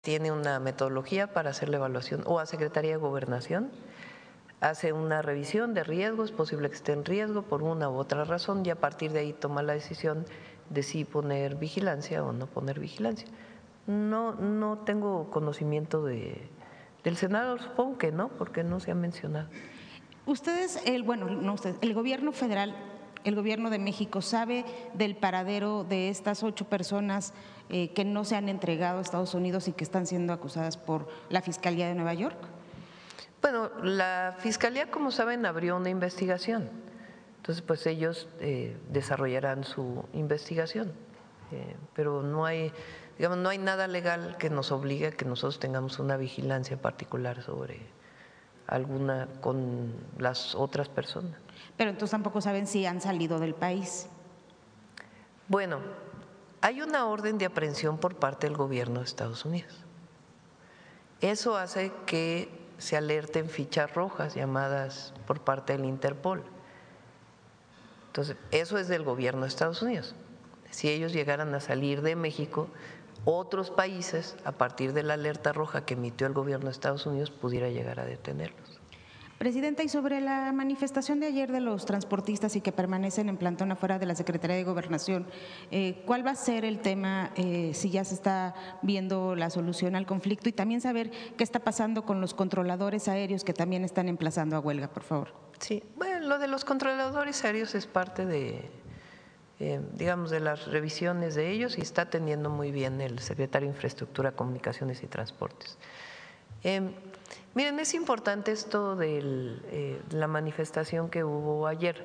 tiene una metodología para hacer la evaluación, o a Secretaría de Gobernación, hace una revisión de riesgos, es posible que esté en riesgo por una u otra razón, y a partir de ahí toma la decisión de si poner vigilancia o no poner vigilancia. No tengo conocimiento del senador, supongo que no, porque no se ha mencionado. Ustedes, el gobierno federal, el gobierno de México, ¿sabe del paradero de estas 8 personas que no se han entregado a Estados Unidos y que están siendo acusadas por la Fiscalía de Nueva York? Bueno, la Fiscalía, como saben, abrió una investigación. Entonces, pues ellos desarrollarán su investigación, pero no hay nada legal que nos obligue a que nosotros tengamos una vigilancia particular sobre alguna con las otras personas. Pero entonces tampoco saben si han salido del país. Bueno, hay una orden de aprehensión por parte del gobierno de Estados Unidos. Eso hace que se alerten fichas rojas llamadas por parte del Interpol. Entonces, eso es del gobierno de Estados Unidos. Si ellos llegaran a salir de México, otros países, a partir de la alerta roja que emitió el gobierno de Estados Unidos, pudiera llegar a detenerlos. Presidenta, y sobre la manifestación de ayer de los transportistas y que permanecen en plantón afuera de la Secretaría de Gobernación, ¿cuál va a ser el tema, si ya se está viendo la solución al conflicto? Y también saber qué está pasando con los controladores aéreos que también están emplazando a huelga, por favor. Sí, bueno, lo de los controladores aéreos es parte de, digamos, de las revisiones de ellos y está atendiendo muy bien el secretario de Infraestructura, Comunicaciones y Transportes. Miren, es importante esto de la manifestación que hubo ayer.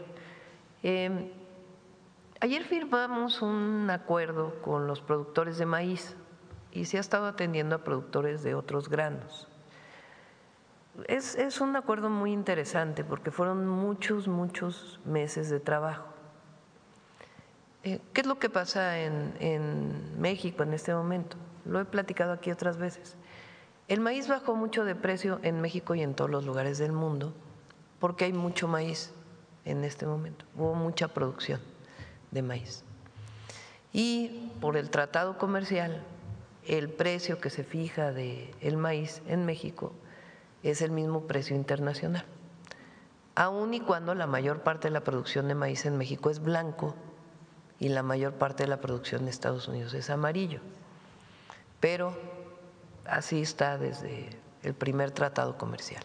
Ayer firmamos un acuerdo con los productores de maíz y se ha estado atendiendo a productores de otros granos. Es un acuerdo muy interesante porque fueron muchos meses de trabajo. ¿Qué es lo que pasa en México en este momento? Lo he platicado aquí otras veces. El maíz bajó mucho de precio en México y en todos los lugares del mundo porque hay mucho maíz en este momento, hubo mucha producción de maíz. Y por el tratado comercial, el precio que se fija del maíz en México es el mismo precio internacional, aun y cuando la mayor parte de la producción de maíz en México es blanco y la mayor parte de la producción de Estados Unidos es amarillo, pero así está desde el primer tratado comercial.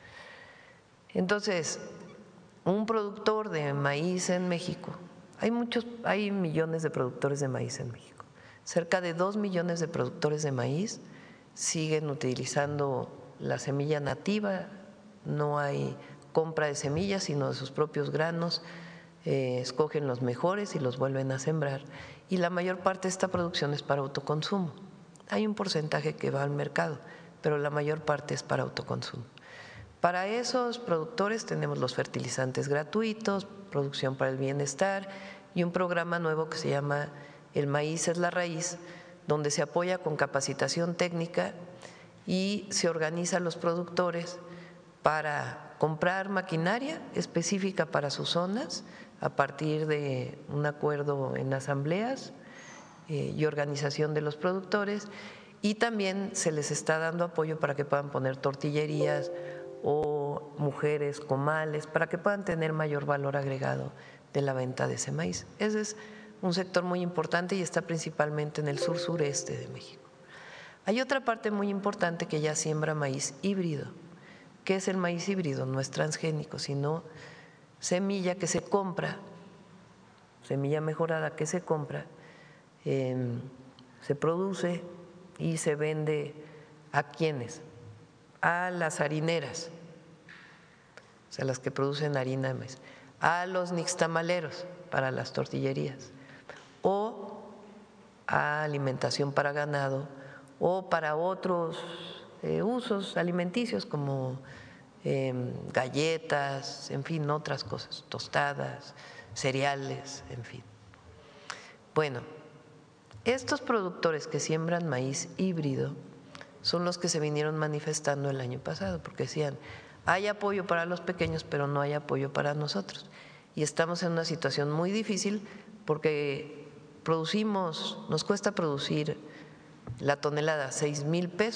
Entonces, un productor de maíz en México, hay millones de productores de maíz en México, cerca de 2 millones de productores de maíz siguen utilizando la semilla nativa, no hay compra de semillas sino de sus propios granos, escogen los mejores y los vuelven a sembrar, y la mayor parte de esta producción es para autoconsumo. Hay un porcentaje que va al mercado, pero la mayor parte es para autoconsumo. Para esos productores tenemos los fertilizantes gratuitos, producción para el bienestar y un programa nuevo que se llama El maíz es la raíz, donde se apoya con capacitación técnica y se organiza a los productores para comprar maquinaria específica para sus zonas a partir de un acuerdo en asambleas y organización de los productores, y también se les está dando apoyo para que puedan poner tortillerías o mujeres, comales, para que puedan tener mayor valor agregado de la venta de ese maíz. Ese es un sector muy importante y está principalmente en el sur-sureste de México. Hay otra parte muy importante que ya siembra maíz híbrido. ¿Qué es el maíz híbrido? No es transgénico, sino semilla que se compra, semilla mejorada que se compra, se produce y se vende ¿a quiénes? A las harineras, o sea, las que producen harina de maíz, a los nixtamaleros para las tortillerías, o a alimentación para ganado, o para otros usos alimenticios como galletas, en fin, otras cosas, tostadas, cereales, en fin. Bueno, estos productores que siembran maíz híbrido son los que se vinieron manifestando el año pasado, porque decían, hay apoyo para los pequeños, pero no hay apoyo para nosotros. Y estamos en una situación muy difícil porque nos cuesta producir la tonelada, 6,000 pesos.